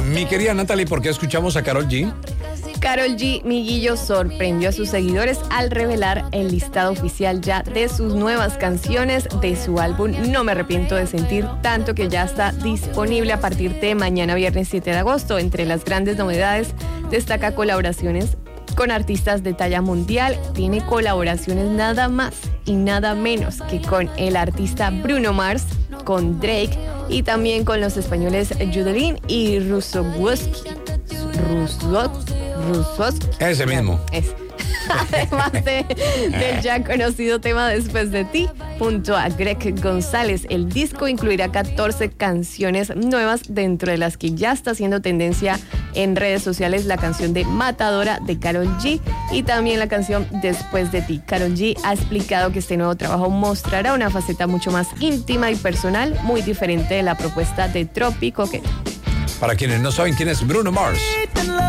Mi querida Natalie, ¿por qué escuchamos a Karol G? Karol G, Miguillo, sorprendió a sus seguidores al revelar el listado oficial ya de sus nuevas canciones de su álbum No Me Arrepiento de Sentir, tanto que ya está disponible a partir de mañana viernes 7 de agosto. Entre las grandes novedades destaca colaboraciones con artistas de talla mundial. Tiene colaboraciones nada más y nada menos que con el artista Bruno Mars, con Drake y también con los españoles Judelín y Rusowski. Ese mismo. Además del ya conocido tema Después de ti, junto a Greg González. El disco incluirá 14 canciones nuevas, dentro de las que ya está haciendo tendencia en redes sociales la canción de Matadora de Karol G y también la canción Después de ti. Karol G ha explicado que este nuevo trabajo mostrará una faceta mucho más íntima y personal, muy diferente de la propuesta de Trópico. Para quienes no saben quién es Bruno Mars,